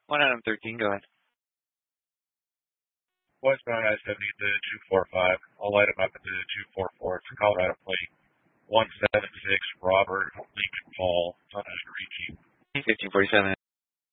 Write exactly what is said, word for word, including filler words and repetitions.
one item thirteen, go ahead. Westbound I seventy at the two four five. I'll light him up at the two four four. It's a Colorado plate. one seven six, Robert Lincoln Paul. It's on a street. fifteen forty-seven.